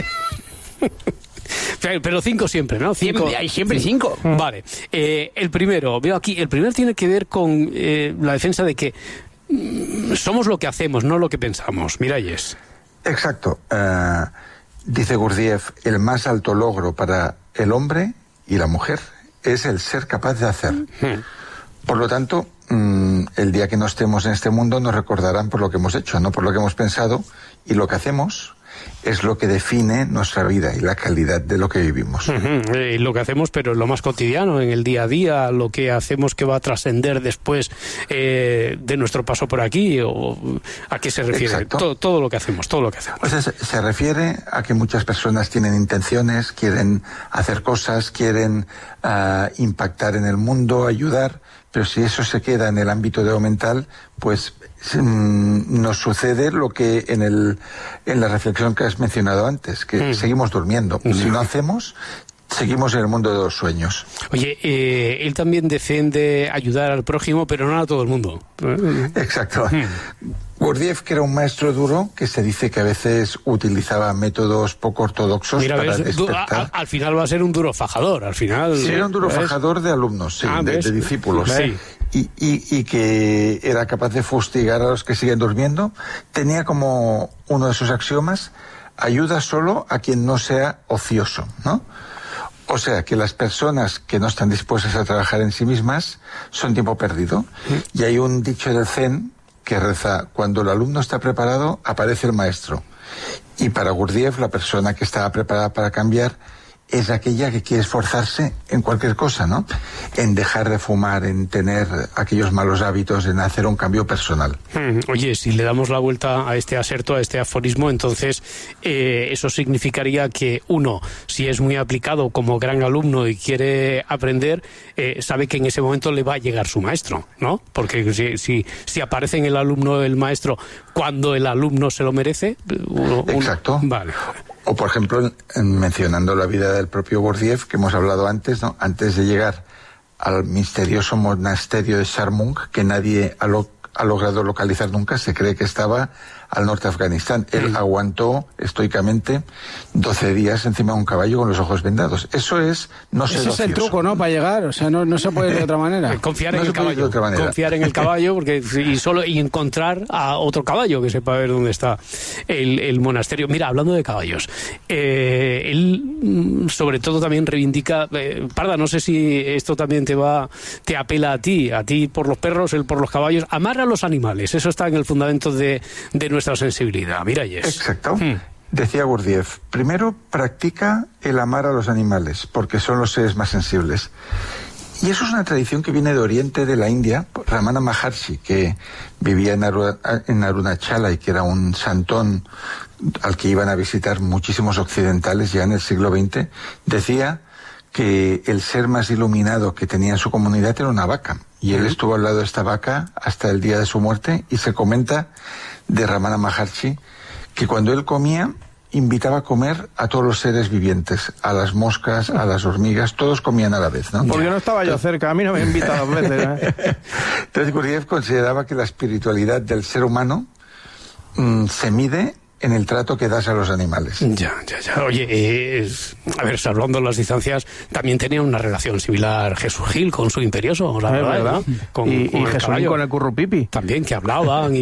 Speaker 1: Pero 5 siempre, ¿no?
Speaker 23: Hay siempre 5.
Speaker 1: Vale. El primero, veo aquí, el primero tiene que ver con la defensa de que somos lo que hacemos, no lo que pensamos. Miralles.
Speaker 22: Exacto. Dice Gurdjieff, el más alto logro para el hombre y la mujer es el ser capaz de hacer. Por lo tanto, el día que no estemos en este mundo nos recordarán por lo que hemos hecho, no por lo que hemos pensado, y lo que hacemos es lo que define nuestra vida y la calidad de lo que vivimos.
Speaker 1: Lo que hacemos, pero en lo más cotidiano, en el día a día, lo que hacemos que va a trascender después de nuestro paso por aquí, o ¿a qué se refiere? Todo lo que hacemos, todo lo que hacemos.
Speaker 22: O sea, se refiere a que muchas personas tienen intenciones, quieren hacer cosas, quieren impactar en el mundo, ayudar, pero si eso se queda en el ámbito de lo mental, pues nos sucede lo que en la reflexión que has mencionado antes, que seguimos durmiendo. Si no hacemos, seguimos en el mundo de los sueños.
Speaker 1: Oye, él también defiende ayudar al prójimo, pero no a todo el mundo.
Speaker 22: Exacto. Gurdjieff, que era un maestro duro, que se dice que a veces utilizaba métodos poco ortodoxos para despertar.
Speaker 1: Al final va a ser un duro fajador, al final.
Speaker 22: Sí, era un duro fajador de alumnos, sí, de discípulos. Sí. Y que era capaz de fustigar a los que siguen durmiendo. Tenía como uno de sus axiomas: ayuda solo a quien no sea ocioso, ¿no? O sea, que las personas que no están dispuestas a trabajar en sí mismas son tiempo perdido. Y hay un dicho del Zen que reza: cuando el alumno está preparado, aparece el maestro. Y para Gurdjieff, la persona que estaba preparada para cambiar es aquella que quiere esforzarse en cualquier cosa, ¿no? En dejar de fumar, en tener aquellos malos hábitos, en hacer un cambio personal.
Speaker 1: Oye, si le damos la vuelta a este aserto, a este aforismo, entonces eso significaría que uno, si es muy aplicado como gran alumno y quiere aprender, sabe que en ese momento le va a llegar su maestro, ¿no? Porque si aparece en el alumno el maestro cuando el alumno se lo merece...
Speaker 22: Exacto.
Speaker 1: Vale.
Speaker 22: O, por ejemplo, mencionando la vida del propio Gurdjieff, que hemos hablado antes, ¿no? Antes de llegar al misterioso monasterio de Sharmung, que nadie ha logrado localizar nunca, se cree que estaba al norte de Afganistán. Él aguantó estoicamente 12 días encima de un caballo con los ojos vendados. Eso es no ser ocioso.
Speaker 10: Ese es el truco, ¿no? Para llegar. O sea, no se puede de otra manera.
Speaker 1: Confiar en el caballo. Confiar en el caballo y encontrar a otro caballo que sepa ver dónde está el monasterio. Mira, hablando de caballos, él sobre todo también reivindica... Parda, no sé si esto también te apela a ti por los perros, él por los caballos. Amar a los animales, eso está en el fundamento de nuestra sensibilidad. Mira,
Speaker 22: Exacto. Decía Gurdjieff: primero practica el amar a los animales, porque son los seres más sensibles. Y eso es una tradición que viene de Oriente, de la India. Ramana Maharshi, que vivía en Arunachala y que era un santón al que iban a visitar muchísimos occidentales ya en el siglo XX, decía que el ser más iluminado que tenía en su comunidad era una vaca. Y él estuvo al lado de esta vaca hasta el día de su muerte, y se comenta de Ramana Maharshi que cuando él comía, invitaba a comer a todos los seres vivientes, a las moscas, a las hormigas, todos comían a la vez, ¿no?
Speaker 9: Porque no estaba yo cerca, a mí no me invitaba dos veces, ¿eh?
Speaker 22: Entonces Gurdjieff consideraba que la espiritualidad del ser humano se mide en el trato que das a los animales.
Speaker 1: Ya. Oye, a ver, salvando las distancias, también tenía una relación similar Jesús Gil con su imperioso, la verdad.
Speaker 9: Y Jesús Gil con el currupipi.
Speaker 1: También, que hablaban